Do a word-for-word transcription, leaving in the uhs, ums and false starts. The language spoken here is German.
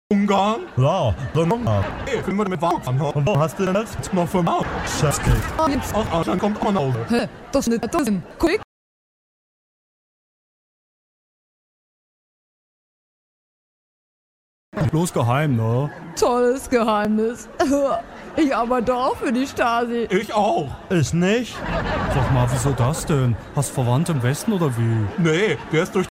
Ungarn? Ja, dann Hunger. Hey, können wir damit warten? Und wo hast du denn das? Noch fünf Mal. Scheißkick. Aus Deutschland kommt auch nach Hause. Hä, das ist nicht das. Quick. Bloß geheim, ne? Tolles Geheimnis. Ich arbeite auch für die Stasi. Ich auch. Ich nicht. Sag mal, wieso das denn? Hast Verwandte im Westen oder wie? Nee, der ist durch